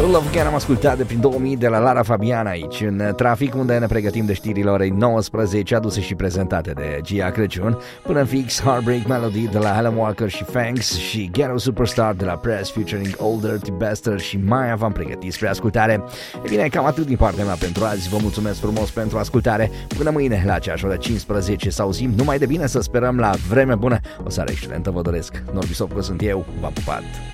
Love Again am ascultat de prin 2000 de la Lara Fabian aici în trafic, unde ne pregătim de știrile orei 19, aduse și prezentate de Gia Crăciun. Până în fix, Heartbreak Melody de la Alan Walker și Fangs și Ghetto Superstar de la Press featuring Old Dirty Bastard și Maya v-am pregătit spre ascultare. E bine, cam atât din partea mea pentru azi. Vă mulțumesc frumos pentru ascultare. Până mâine la aceeași oră 15 să auzim numai de bine, să sperăm la vreme bună. O seară excelentă vă doresc. Norbi Sopcă sunt eu, v-am pupat.